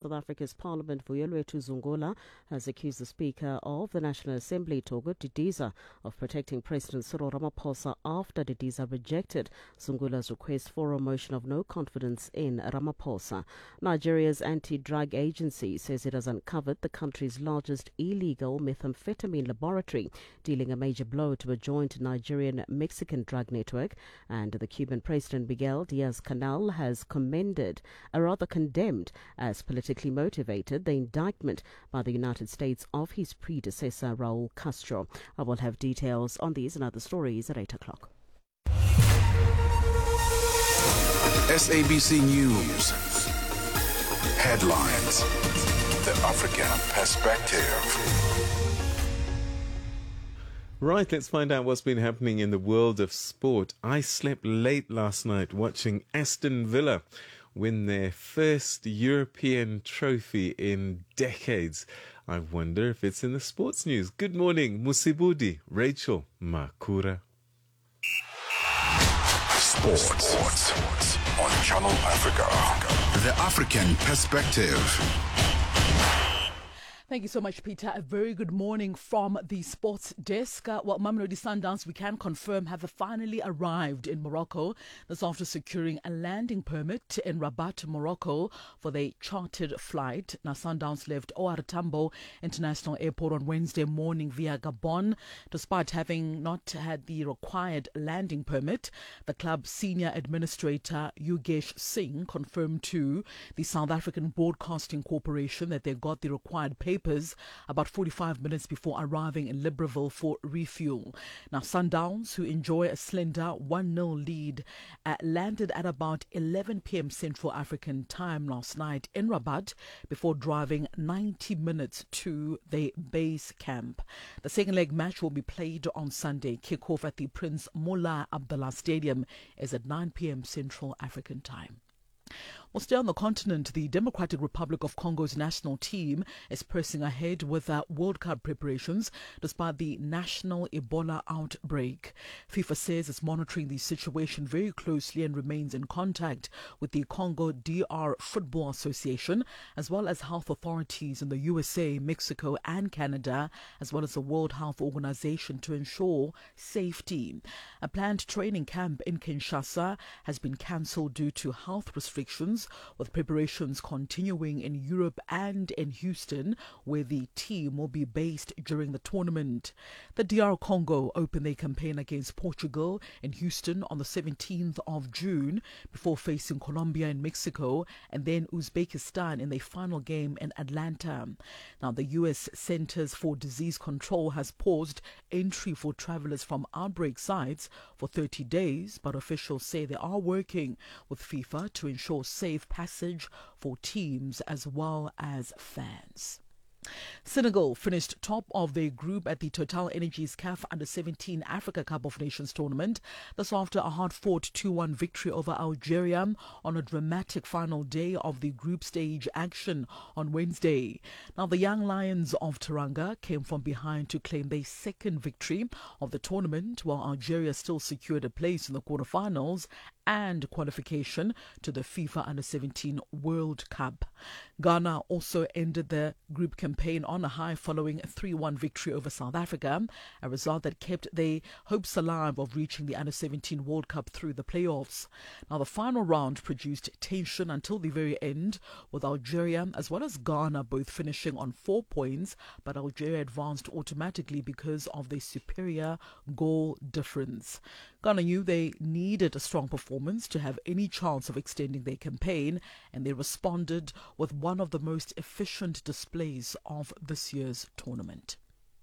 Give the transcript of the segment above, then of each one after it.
South Africa's Parliament, Vuyelwethu Zungula, has accused the Speaker of the National Assembly, Togo Didiza, of protecting President Cyril Ramaphosa after Didiza rejected Zungula's request for a motion of no confidence in Ramaphosa. Nigeria's anti-drug agency says it has uncovered the country's largest illegal methamphetamine laboratory, dealing a major blow to a joint Nigerian-Mexican drug network. And the Cuban President Miguel Diaz-Canel has condemned as politically motivated the indictment by the United States of his predecessor Raul Castro. I will have details on these and other stories at 8 o'clock. SABC News. Headlines. The African Perspective. Right, let's find out what's been happening in the world of sport. I slept late last night watching Aston Villa win their first European trophy in decades. I wonder if it's in the sports news. Good morning, Musibudi, Rachel Makura. Sports on Channel Africa. The African Perspective. Thank you so much, Peter. A very good morning from the sports desk. Mamelodi Sundowns, we can confirm, have finally arrived in Morocco. That's after securing a landing permit in Rabat, Morocco, for their chartered flight. Now, Sundowns left OR Tambo International Airport on Wednesday morning via Gabon. Despite having not had the required landing permit, the club's senior administrator, Yogesh Singh, confirmed to the South African Broadcasting Corporation that they got the required papers about 45 minutes before arriving in Libreville for refuel. Now, Sundowns, who enjoy a slender 1-0 lead, landed at about 11 p.m. Central African time last night in Rabat before driving 90 minutes to their base camp. The second leg match will be played on Sunday. Kickoff at the Prince Mullah Abdullah Stadium is at 9 p.m. Central African time. Well, still on the continent, the Democratic Republic of Congo's national team is pressing ahead with World Cup preparations despite the national Ebola outbreak. FIFA says it's monitoring the situation very closely and remains in contact with the Congo DR Football Association, as well as health authorities in the USA, Mexico and Canada, as well as the World Health Organization to ensure safety. A planned training camp in Kinshasa has been cancelled due to health restrictions, with preparations continuing in Europe and in Houston, where the team will be based during the tournament. The DR Congo opened their campaign against Portugal in Houston on the 17th of June before facing Colombia and Mexico and then Uzbekistan in their final game in Atlanta. Now, the U.S. Centers for Disease Control has paused entry for travelers from outbreak sites for 30 days, but officials say they are working with FIFA to ensure safe passage for teams as well as fans. Senegal finished top of their group at the Total Energies CAF Under-17 Africa Cup of Nations tournament. That's after a hard-fought 2-1 victory over Algeria on a dramatic final day of the group stage action on Wednesday. Now, the Young Lions of Teranga came from behind to claim their second victory of the tournament, while Algeria still secured a place in the quarterfinals and qualification to the FIFA Under-17 World Cup. Ghana also ended the group campaign on a high following a 3-1 victory over South Africa, a result that kept their hopes alive of reaching the Under-17 World Cup through the playoffs. Now, the final round produced tension until the very end, with Algeria as well as Ghana both finishing on 4 points, but Algeria advanced automatically because of their superior goal difference. Ghana knew they needed a strong performance to have any chance of extending their campaign, and they responded with one of the most efficient displays of this year's tournament.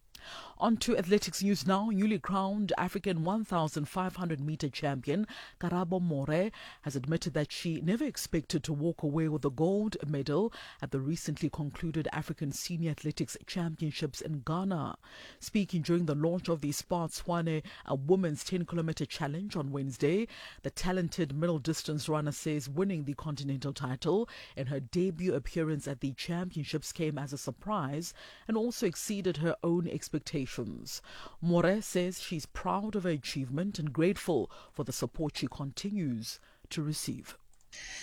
On to athletics news now. Newly crowned African 1,500 meter champion Karabo More has admitted that she never expected to walk away with a gold medal at the recently concluded African Senior Athletics Championships in Ghana. Speaking during the launch of the Sport Swane, a women's 10-kilometer challenge on Wednesday, the talented middle distance runner says winning the continental title in her debut appearance at the championships came as a surprise and also exceeded her own expectations. More says she's proud of her achievement and grateful for the support she continues to receive.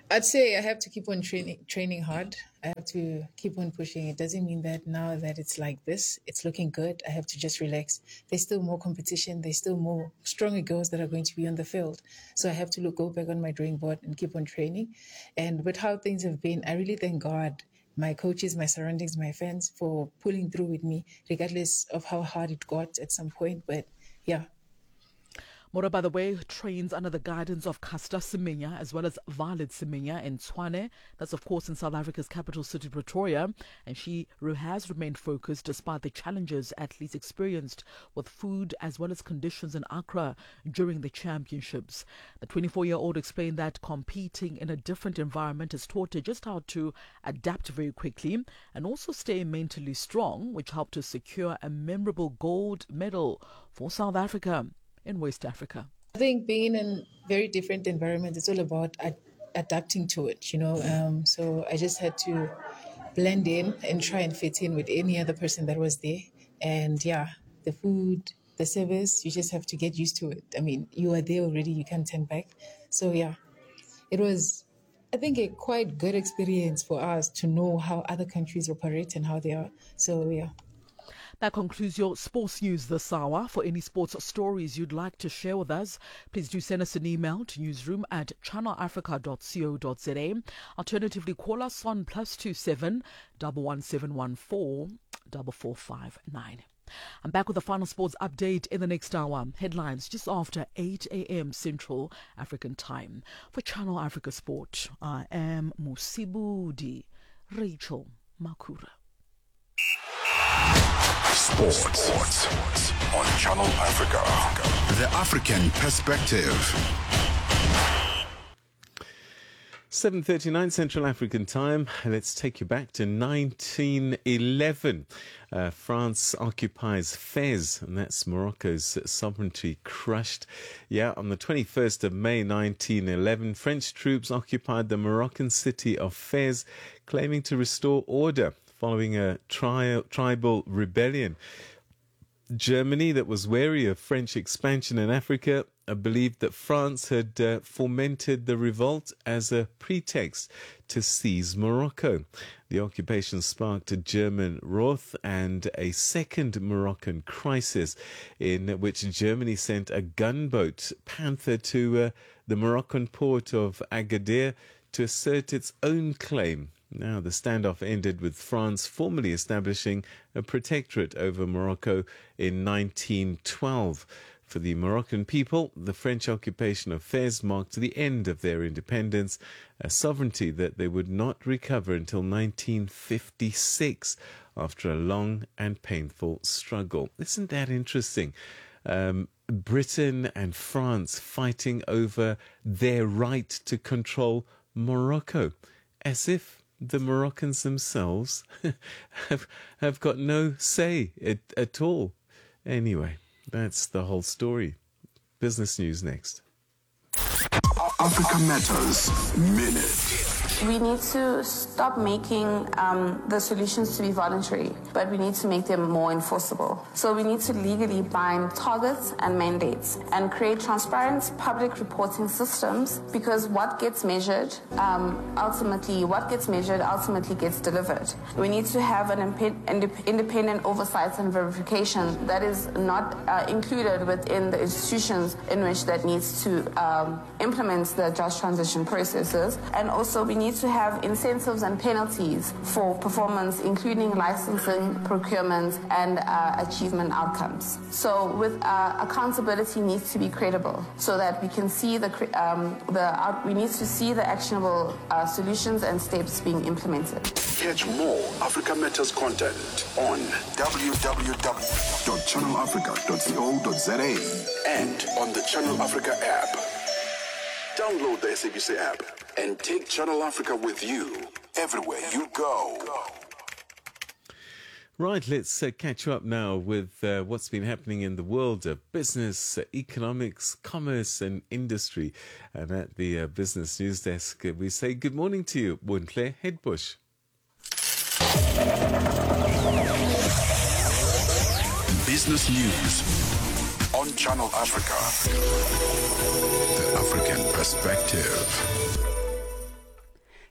I'd say I have to keep on training hard. I have to keep on pushing. It doesn't mean that now that it's like this, it's looking good, I have to just relax. There's still more competition. There's still more stronger girls that are going to be on the field. So I have to go back on my drawing board and keep on training. And with how things have been, I really thank God, my coaches, my surroundings, my fans for pulling through with me, regardless of how hard it got at some point. But yeah. Mora, by the way, trains under the guidance of Caster Semenya as well as Violet Semenya in Tshwane. That's, of course, in South Africa's capital city, Pretoria. And she has remained focused despite the challenges athletes experienced with food as well as conditions in Accra during the championships. The 24-year-old explained that competing in a different environment has taught her just how to adapt very quickly and also stay mentally strong, which helped her secure a memorable gold medal for South Africa in West Africa. I think being in a very different environment, it's all about adapting to it, so I just had to blend in and try and fit in with any other person that was there. And yeah, the food, the service, you just have to get used to it. I mean, you are there already, you can't turn back. So yeah, it was, I think, a quite good experience for us to know how other countries operate and how they are. So yeah. That concludes your sports news this hour. For any sports stories you'd like to share with us, please do send us an email to newsroom@channelafrica.co.za. Alternatively, call us on +27 11714 4459. I'm back with the final sports update in the next hour. Headlines just after 8 a.m. Central African Time. For Channel Africa Sport, I am Musibudi Rachel Makura. Sports on Channel Africa. The African Perspective. 7:39 Central African Time. Let's take you back to 1911. France occupies Fez, and that's Morocco's sovereignty crushed. Yeah, on the 21st of May 1911, French troops occupied the Moroccan city of Fez, claiming to restore order following a tribal rebellion. Germany, that was wary of French expansion in Africa, believed that France had fomented the revolt as a pretext to seize Morocco. The occupation sparked a German wrath and a second Moroccan crisis, in which Germany sent a gunboat, Panther, to the Moroccan port of Agadir to assert its own claim. Now, the standoff ended with France formally establishing a protectorate over Morocco in 1912. For the Moroccan people, the French occupation of Fez marked the end of their independence, a sovereignty that they would not recover until 1956, after a long and painful struggle. Isn't that interesting? Britain and France fighting over their right to control Morocco, as if the Moroccans themselves have got no say at all. Anyway, that's the whole story. Business news next. Africa Matters Minute. We need to stop making the solutions to be voluntary, but we need to make them more enforceable. So we need to legally bind targets and mandates and create transparent public reporting systems, because what gets measured ultimately gets delivered. We need to have an independent oversight and verification that is not included within the institutions in which that needs to implement the just transition processes. And also we need to have incentives and penalties for performance, including licensing, procurement, and achievement outcomes. So with accountability needs to be credible, so that we can see we need to see the actionable solutions and steps being implemented. Catch more Africa Matters content on www.channelafrica.co.za and on the Channel Africa app. Download the SABC app and take Channel Africa with you everywhere you go. Right, let's catch you up now with what's been happening in the world of business, economics, commerce and industry. And at the Business News Desk, we say good morning to you, Bontle Headbush. Business News on Channel Africa. The African Perspective.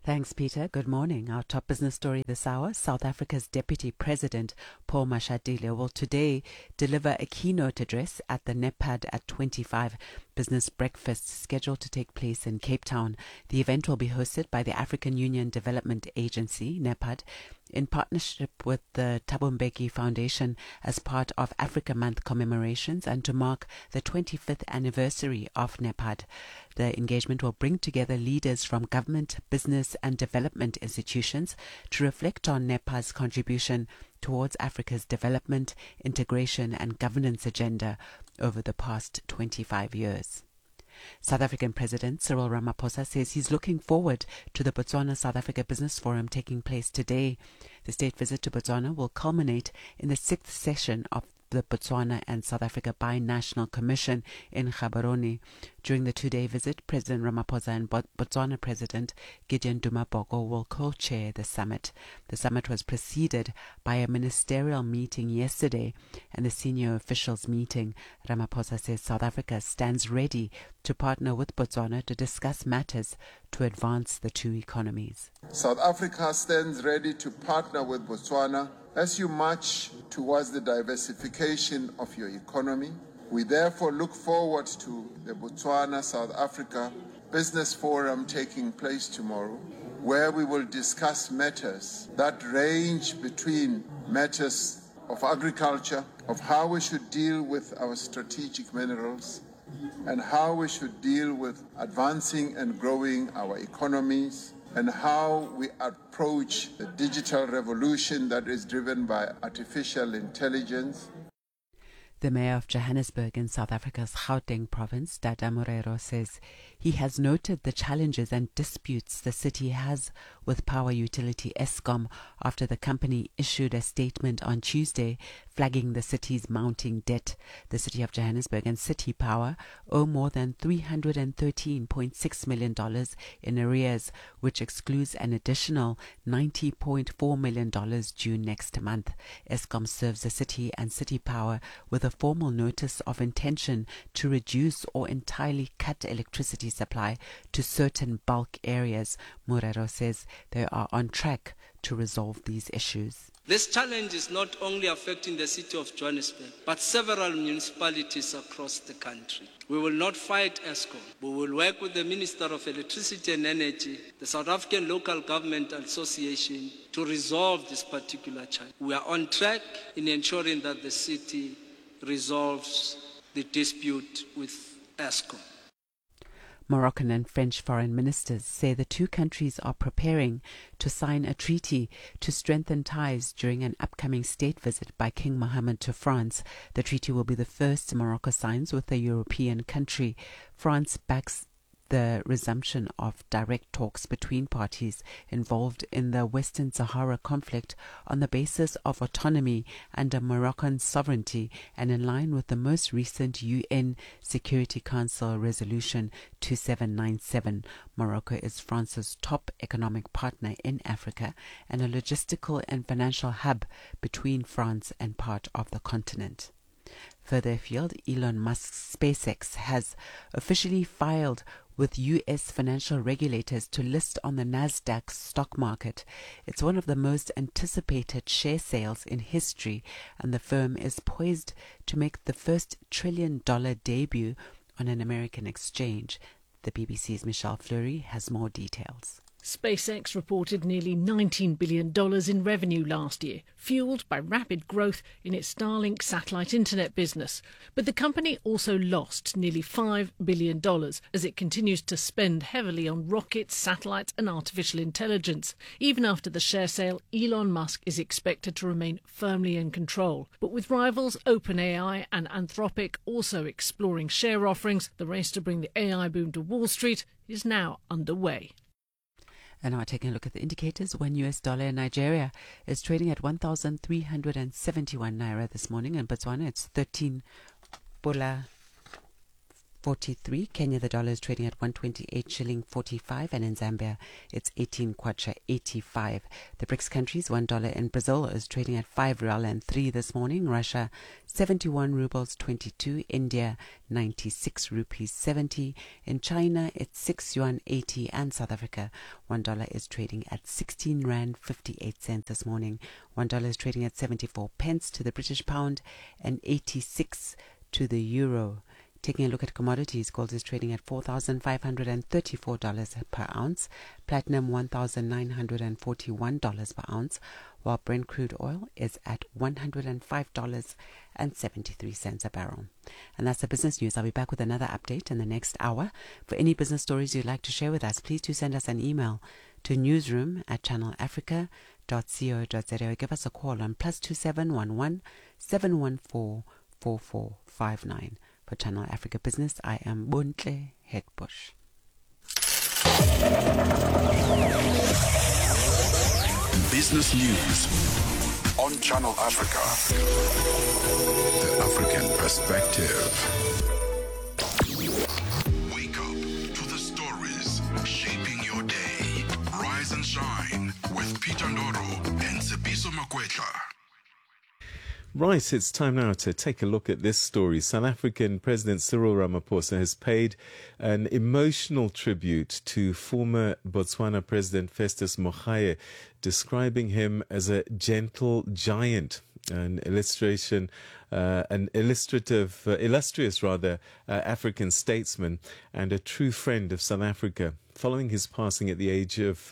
Thanks, Peter. Good morning. Our top business story this hour: South Africa's Deputy President, Paul Mashatile, will today deliver a keynote address at the NEPAD at 25 business breakfast scheduled to take place in Cape Town. The event will be hosted by the African Union Development Agency, NEPAD, in partnership with the Thabo Mbeki Foundation as part of Africa Month commemorations and to mark the 25th anniversary of NEPAD. The engagement will bring together leaders from government, business and development institutions to reflect on NEPAD's contribution towards Africa's development, integration and governance agenda over the past 25 years. South African President Cyril Ramaphosa says he's looking forward to the Botswana-South Africa Business Forum taking place today. The state visit to Botswana will culminate in the 6th session of the Botswana and South Africa Binational Commission in Gaborone. During the two-day visit, President Ramaphosa and Botswana President Gideon Dumaboko will co-chair the summit. The summit was preceded by a ministerial meeting yesterday and the senior officials meeting. Ramaphosa says South Africa stands ready to partner with Botswana to discuss matters to advance the two economies. South Africa stands ready to partner with Botswana as you march towards the diversification of your economy. We therefore look forward to the Botswana-South Africa Business Forum taking place tomorrow, where we will discuss matters that range between matters of agriculture, of how we should deal with our strategic minerals, and how we should deal with advancing and growing our economies, and how we approach the digital revolution that is driven by artificial intelligence. The mayor of Johannesburg in South Africa's Gauteng province, Dada Morero, says he has noted the challenges and disputes the city has with power utility Eskom after the company issued a statement on Tuesday flagging the city's mounting debt. The city of Johannesburg and City Power owe more than $313.6 million in arrears, which excludes an additional $90.4 million due next month. Eskom serves the city and City Power with a formal notice of intention to reduce or entirely cut electricity supply to certain bulk areas. Morero says they are on track to resolve these issues. This challenge is not only affecting the city of Johannesburg, but several municipalities across the country. We will not fight Eskom. We will work with the Minister of Electricity and Energy, the South African Local Government Association, to resolve this particular challenge. We are on track in ensuring that the city resolves the dispute with Eskom. Moroccan and French foreign ministers say the two countries are preparing to sign a treaty to strengthen ties during an upcoming state visit by King Mohammed to France. The treaty will be the first Morocco signs with a European country. France backs the resumption of direct talks between parties involved in the Western Sahara conflict on the basis of autonomy under Moroccan sovereignty and in line with the most recent UN Security Council Resolution 2797. Morocco is France's top economic partner in Africa and a logistical and financial hub between France and part of the continent. Further afield, Elon Musk's SpaceX has officially filed with U.S. financial regulators to list on the Nasdaq stock market. It's one of the most anticipated share sales in history, and the firm is poised to make the first trillion-dollar debut on an American exchange. The BBC's Michelle Fleury has more details. SpaceX reported nearly $19 billion in revenue last year, fueled by rapid growth in its Starlink satellite internet business. But the company also lost nearly $5 billion as it continues to spend heavily on rockets, satellites and artificial intelligence. Even after the share sale, Elon Musk is expected to remain firmly in control. But with rivals OpenAI and Anthropic also exploring share offerings, the race to bring the AI boom to Wall Street is now underway. And now taking a look at the indicators. One US dollar in Nigeria is trading at 1,371 naira this morning. In Botswana, it's 13 pula 43. Kenya, the dollar is trading at 128 shilling 45, and in Zambia it's 18 kwacha 85. The BRICS countries, $1 in Brazil is trading at 5 riyal and 3 this morning. Russia 71 rubles 22. India 96 rupees 70. In China it's 6 yuan 80, and South Africa $1 is trading at 16 rand 58 cents this morning. $1 is trading at 74 pence to the British pound and 86 to the euro. Taking a look at commodities, gold is trading at $4,534 per ounce, platinum $1,941 per ounce, while Brent crude oil is at $105.73 a barrel. And that's the business news. I'll be back with another update in the next hour. For any business stories you'd like to share with us, please do send us an email to newsroom@channelafrica.co.za or give us a call on +2711 714 4459. For Channel Africa Business, I am Bontle Hetbush. Business News on Channel Africa. The African perspective. Wake up to the stories shaping your day. Rise and shine with Peter Ndoro and Tsepiso Makwetla. Right, it's time now to take a look at this story. South African President Cyril Ramaphosa has paid an emotional tribute to former Botswana President Festus Mogae, describing him as a gentle giant. An illustrious African statesman and a true friend of South Africa. Following his passing at the age of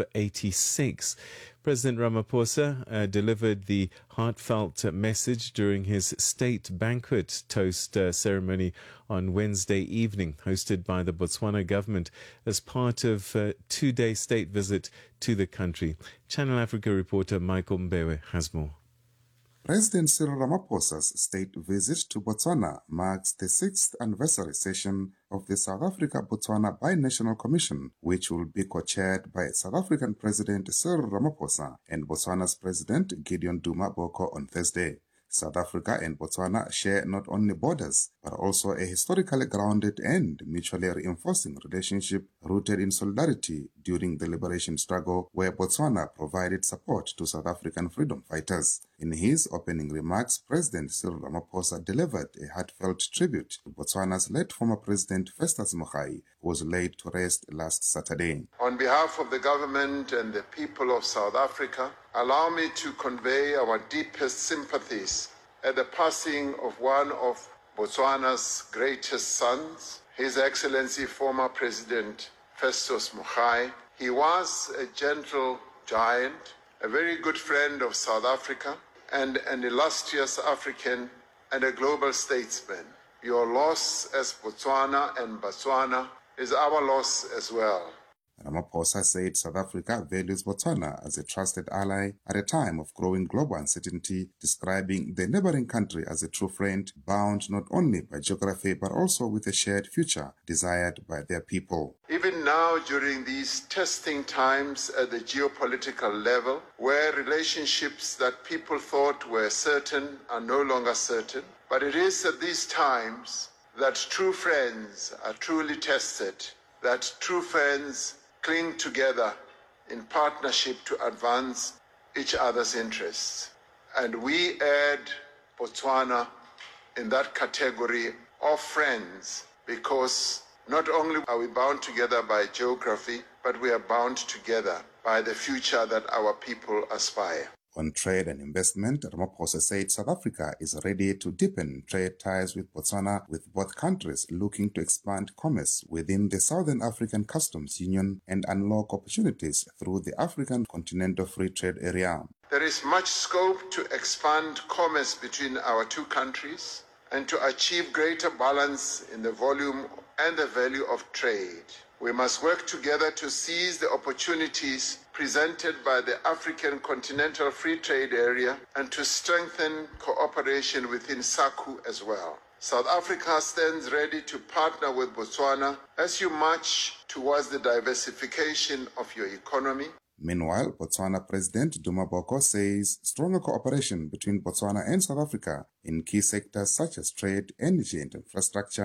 86, President Ramaphosa delivered the heartfelt message during his state banquet toast ceremony on Wednesday evening, hosted by the Botswana government as part of a two-day state visit to the country. Channel Africa reporter Michael Mbewe has more. President Cyril Ramaphosa's state visit to Botswana marks the 6th anniversary session of the South Africa-Botswana Binational Commission, which will be co-chaired by South African President Cyril Ramaphosa and Botswana's President Gideon Duma Boko on Thursday. South Africa and Botswana share not only borders, but also a historically grounded and mutually reinforcing relationship rooted in solidarity during the liberation struggle, where Botswana provided support to South African freedom fighters. In his opening remarks, President Cyril Ramaphosa delivered a heartfelt tribute to Botswana's late former President Festus Mogae, who was laid to rest last Saturday. On behalf of the government and the people of South Africa, allow me to convey our deepest sympathies at the passing of one of Botswana's greatest sons, His Excellency former President Festus Mogae. He was a gentle giant, a very good friend of South Africa, and an illustrious African and a global statesman. Your loss as Botswana and Botswana is our loss as well. Ramaphosa said South Africa values Botswana as a trusted ally at a time of growing global uncertainty, describing the neighboring country as a true friend bound not only by geography but also with a shared future desired by their people. Even now, during these testing times at the geopolitical level, where relationships that people thought were certain are no longer certain, but it is at these times that true friends are truly tested, that true friends cling together in partnership to advance each other's interests. And we add Botswana in that category of friends, because not only are we bound together by geography, but we are bound together by the future that our people aspire. On trade and investment, Ramaphosa said South Africa is ready to deepen trade ties with Botswana, with both countries looking to expand commerce within the Southern African Customs Union and unlock opportunities through the African Continental Free Trade Area. There is much scope to expand commerce between our two countries and to achieve greater balance in the volume and the value of trade. We must work together to seize the opportunities presented by the African Continental Free Trade Area and to strengthen cooperation within SACU as well. South Africa stands ready to partner with Botswana as you march towards the diversification of your economy. Meanwhile, Botswana President Duma Boko says stronger cooperation between Botswana and South Africa in key sectors such as trade, energy and infrastructure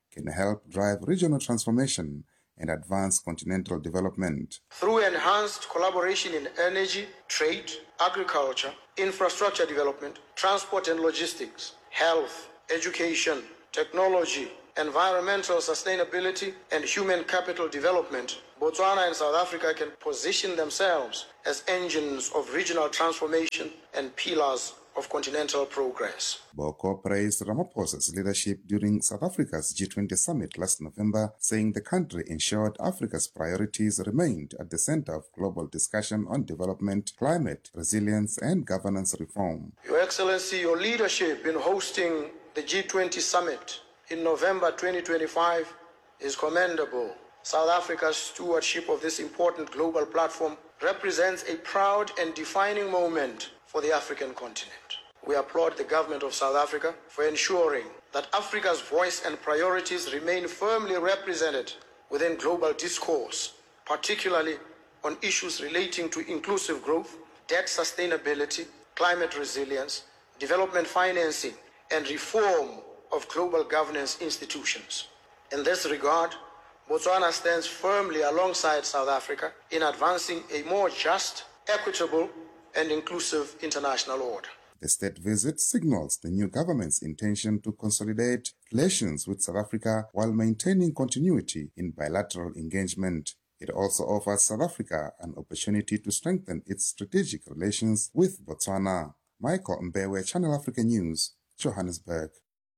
can help drive regional transformation and advance continental development. Through enhanced collaboration in energy, trade, agriculture, infrastructure development, transport and logistics, health, education, technology, environmental sustainability, and human capital development, Botswana and South Africa can position themselves as engines of regional transformation and pillars of continental progress. Boko praised Ramaphosa's leadership during South Africa's G20 summit last November, saying the country ensured Africa's priorities remained at the center of global discussion on development, climate, resilience, and governance reform. Your Excellency, your leadership in hosting the G20 summit in November 2025 is commendable. South Africa's stewardship of this important global platform represents a proud and defining moment for the African continent. We applaud the government of South Africa for ensuring that Africa's voice and priorities remain firmly represented within global discourse, particularly on issues relating to inclusive growth, debt sustainability, climate resilience, development financing, and reform of global governance institutions. In this regard, Botswana stands firmly alongside South Africa in advancing a more just, equitable, and inclusive international order. The state visit signals the new government's intention to consolidate relations with South Africa while maintaining continuity in bilateral engagement. It also offers South Africa an opportunity to strengthen its strategic relations with Botswana. Michael Mbewe, Channel Africa News, Johannesburg.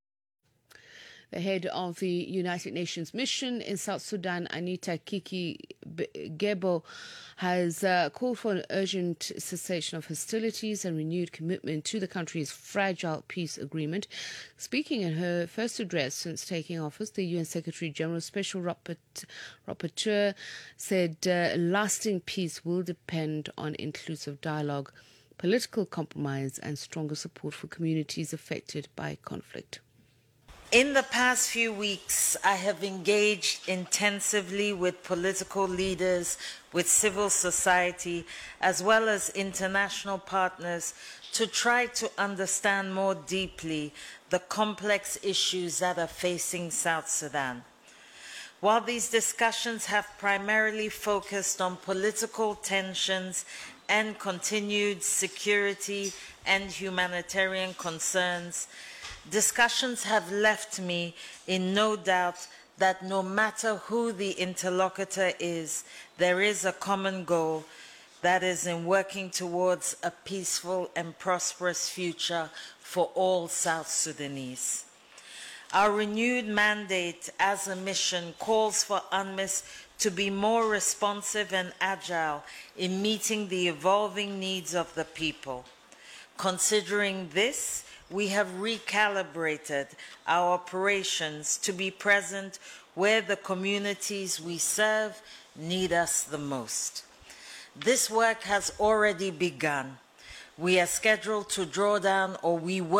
The head of the United Nations mission in South Sudan, Anita Kiki-Gebo, has called for an urgent cessation of hostilities and renewed commitment to the country's fragile peace agreement. Speaking in her first address since taking office, the UN Secretary-General's Special Rapporteur said lasting peace will depend on inclusive dialogue, political compromise, and stronger support for communities affected by conflict. In the past few weeks, I have engaged intensively with political leaders, with civil society, as well as international partners to try to understand more deeply the complex issues that are facing South Sudan. While these discussions have primarily focused on political tensions and continued security and humanitarian concerns, discussions have left me in no doubt that no matter who the interlocutor is, there is a common goal, that is in working towards a peaceful and prosperous future for all South Sudanese. Our renewed mandate as a mission calls for UNMISS to be more responsive and agile in meeting the evolving needs of the people. Considering this, we have recalibrated our operations to be present where the communities we serve need us the most. This work has already begun. We were scheduled to draw down our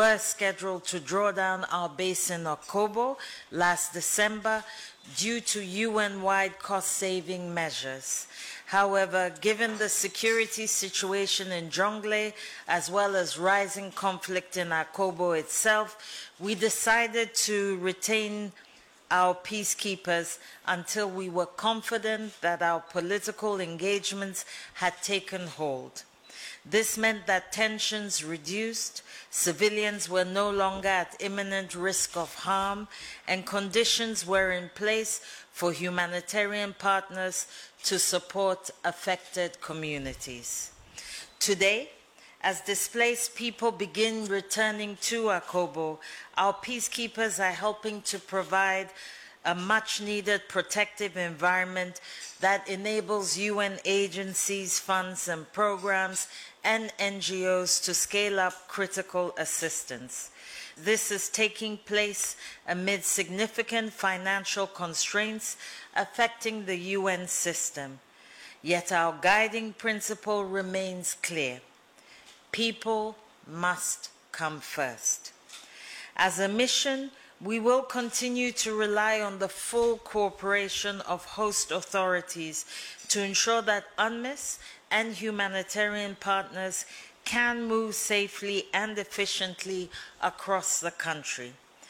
base in Akobo last December due to UN-wide cost-saving measures. However, given the security situation in Jonglei, as well as rising conflict in Akobo itself, we decided to retain our peacekeepers until we were confident that our political engagements had taken hold. This meant that tensions reduced, civilians were no longer at imminent risk of harm, and conditions were in place for humanitarian partners to support affected communities. Today, as displaced people begin returning to Akobo, our peacekeepers are helping to provide a much-needed protective environment that enables UN agencies, funds and programs and NGOs to scale up critical assistance. This is taking place amid significant financial constraints affecting the UN system. Yet our guiding principle remains clear. People must come first. As a mission, we will continue to rely on the full cooperation of host authorities to ensure that UNMISS and humanitarian partners can move safely and efficiently across the country.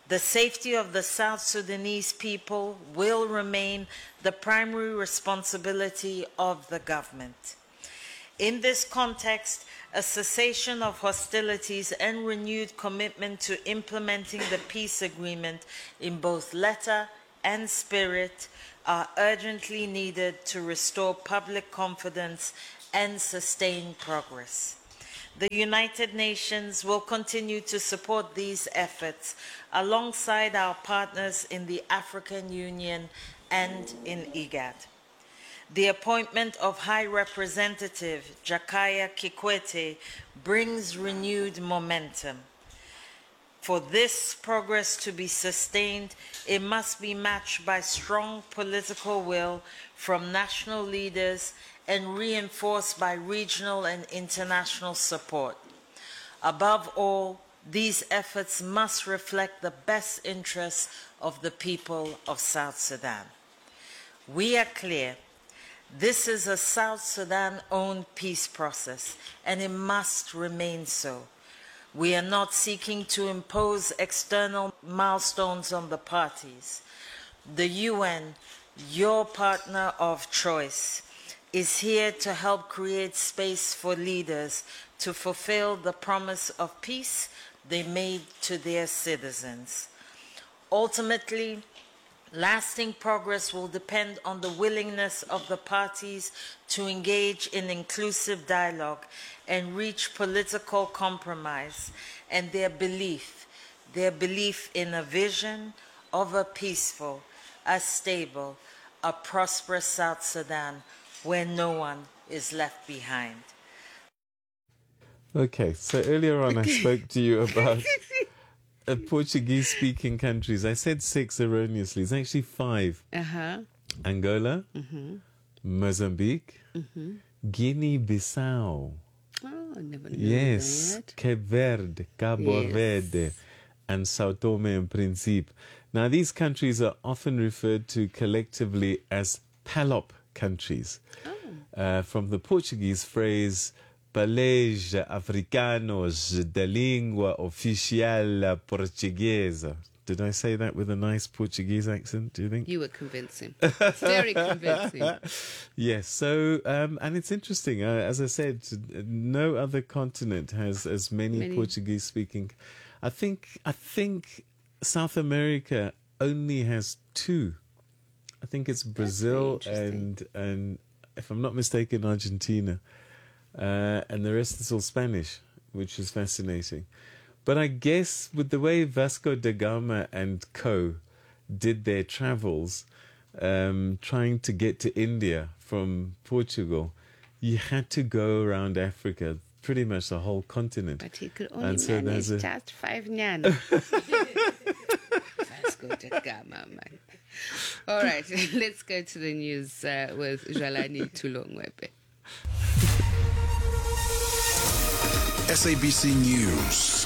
The safety of the South Sudanese people will remain the primary responsibility of the government. In this context, a cessation of hostilities and renewed commitment to implementing the peace agreement in both letter and spirit are urgently needed to restore public confidence and sustain progress. The United Nations will continue to support these efforts alongside our partners in the African Union and in IGAD. The appointment of High Representative Jakaya Kikwete brings renewed momentum. For this progress to be sustained, it must be matched by strong political will from national leaders and reinforced by regional and international support. Above all, these efforts must reflect the best interests of the people of South Sudan. We are clear. This is a South Sudan-owned peace process, and it must remain so. We are not seeking to impose external milestones on the parties. The UN, your partner of choice, is here to help create space for leaders to fulfill the promise of peace they made to their citizens. Ultimately, lasting progress will depend on the willingness of the parties to engage in inclusive dialogue and reach political compromise, and their belief in a vision of a peaceful, a stable, a prosperous South Sudan where no one is left behind. Okay, so earlier on I spoke to you about Portuguese-speaking countries. I said 6 erroneously. It's actually 5. Angola, Mozambique, Guinea-Bissau. Oh, I never knew that. Cape Verde, Cabo Verde, and Sao Tome and Principe. Now, these countries are often referred to collectively as PALOP countries, from the Portuguese phrase Países Africanos de Língua Oficial Portuguesa. Did I say that with a nice Portuguese accent, do you think? You were convincing. Very convincing. Yes, so, and it's interesting. As I said, no other continent has as many Portuguese-speaking. I think South America only has 2. I think it's Brazil and if I'm not mistaken, Argentina. And the rest is all Spanish, which is fascinating. But I guess with the way Vasco da Gama and co. did their travels, trying to get to India from Portugal, you had to go around Africa, pretty much the whole continent. But he could only manage just 5 nyan. Vasco da Gama, man. All right, let's go to the news with Jalani Tulongwepe. SABC News.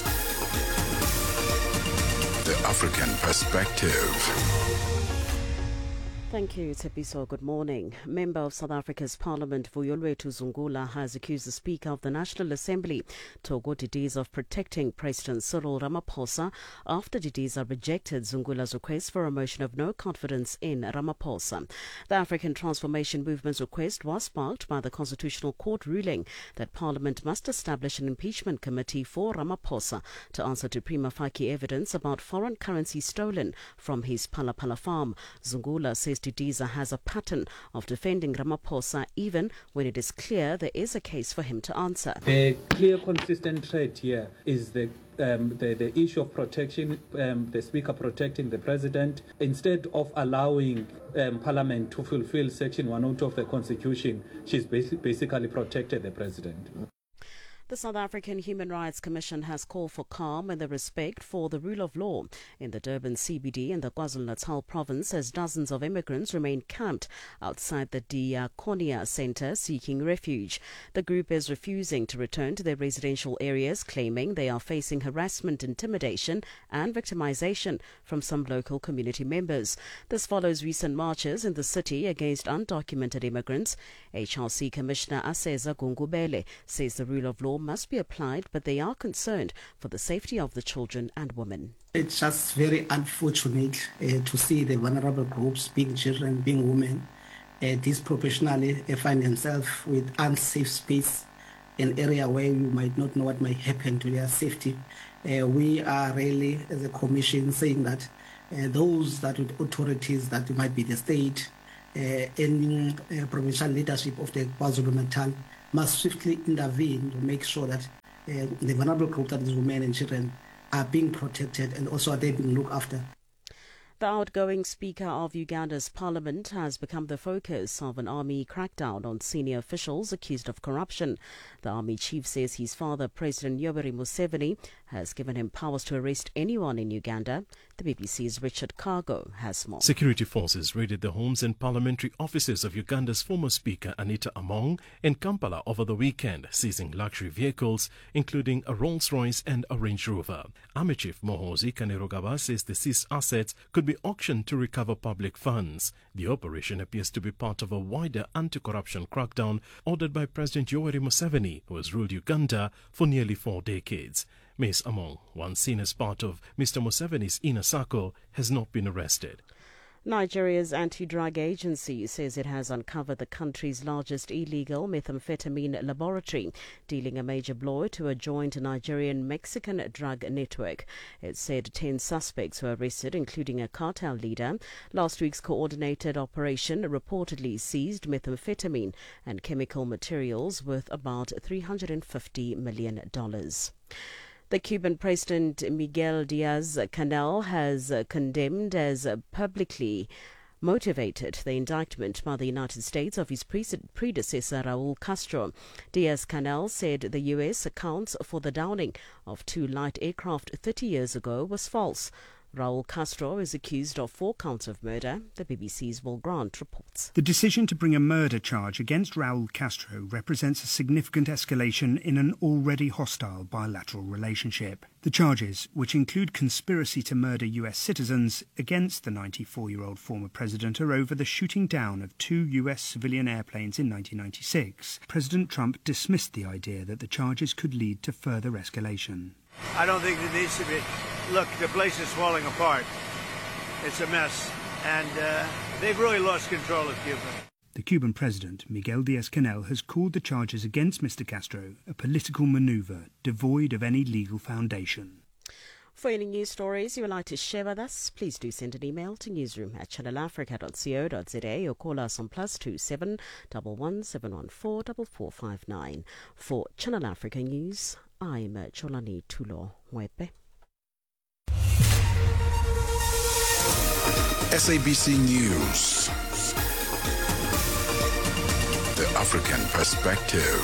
The African Perspective. Thank you, Tepiso. Good morning. Member of South Africa's Parliament, Vuyolwethu Zungula, has accused the Speaker of the National Assembly, Togo Didiza, of protecting President Cyril Ramaphosa after Didiza rejected Zungula's request for a motion of no confidence in Ramaphosa. The African Transformation Movement's request was sparked by the Constitutional Court ruling that Parliament must establish an impeachment committee for Ramaphosa to answer to prima facie evidence about foreign currency stolen from his Palapala farm. Zungula says Didiza has a pattern of defending Ramaphosa even when it is clear there is a case for him to answer. The clear, consistent threat here is the issue of protection, the Speaker protecting the President. Instead of allowing Parliament to fulfill Section 102 of the Constitution, she's basically protected the President. The South African Human Rights Commission has called for calm and the respect for the rule of law in the Durban CBD and the KwaZulu-Natal province as dozens of immigrants remain camped outside the Diakonia Centre seeking refuge. The group is refusing to return to their residential areas, claiming they are facing harassment, intimidation and victimization from some local community members. This follows recent marches in the city against undocumented immigrants. HRC Commissioner Aseza Gungubele says the rule of law must be applied, but they are concerned for the safety of the children and women. It's just very unfortunate to see the vulnerable groups, being children, being women, disproportionately find themselves with unsafe space, an area where you might not know what might happen to their safety. We are really, as a commission, saying that those that with authorities, that might be the state, any provincial leadership of the KwaZulu-Natal, must swiftly intervene to make sure that the vulnerable group, that is women and children, are being protected and also are they being looked after. The outgoing Speaker of Uganda's parliament has become the focus of an army crackdown on senior officials accused of corruption. The army chief says his father, President Yoweri Museveni, has given him powers to arrest anyone in Uganda. The BBC's Richard Cargo has more. Security forces raided the homes and parliamentary offices of Uganda's former Speaker Anita Among in Kampala over the weekend, seizing luxury vehicles, including a Rolls-Royce and a Range Rover. Army Chief Mohozi Kainerugaba says the seized assets could be auctioned to recover public funds. The operation appears to be part of a wider anti-corruption crackdown ordered by President Yoweri Museveni, who has ruled Uganda for nearly 4 decades. Ms. Among, once seen as part of Mr. Museveni's inner circle, has not been arrested. Nigeria's anti-drug agency says it has uncovered the country's largest illegal methamphetamine laboratory, dealing a major blow to a joint Nigerian-Mexican drug network. It said 10 suspects were arrested, including a cartel leader. Last week's coordinated operation reportedly seized methamphetamine and chemical materials worth about $350 million. The Cuban President Miguel Diaz-Canel has condemned as publicly motivated the indictment by the United States of his predecessor Raul Castro. Diaz-Canel said the U.S. accounts for the downing of 2 light aircraft 30 years ago was false. Raul Castro is accused of 4 counts of murder. The BBC's Will Grant reports. The decision to bring a murder charge against Raul Castro represents a significant escalation in an already hostile bilateral relationship. The charges, which include conspiracy to murder U.S. citizens against the 94-year-old former president, are over the shooting down of 2 U.S. civilian airplanes in 1996. President Trump dismissed the idea that the charges could lead to further escalation. I don't think it needs to be. Look, the place is falling apart. It's a mess. And they've really lost control of Cuba. The Cuban president, Miguel Diaz-Canel, has called the charges against Mr. Castro a political maneuver devoid of any legal foundation. For any news stories you would like to share with us, please do send an email to newsroom@channelafrica.co.za or call us on +27 11 714 4459. For Channel Africa News, I'm Cholani Tulo Mwepe. SABC News. The African Perspective.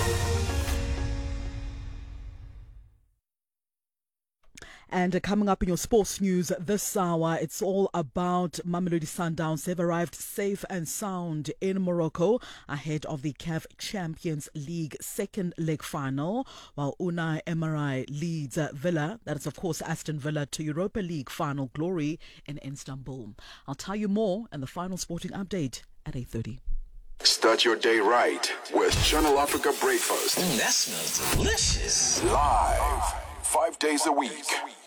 And coming up in your sports news this hour, it's all about Mamelodi Sundowns. They've arrived safe and sound in Morocco ahead of the CAF Champions League second leg final, while Unai Emery leads Villa, that is of course Aston Villa, to Europa League final glory in Istanbul. I'll tell you more in the final sporting update at 8:30. Start your day right with Channel Africa Breakfast. That smells delicious. Live, 5 days a week.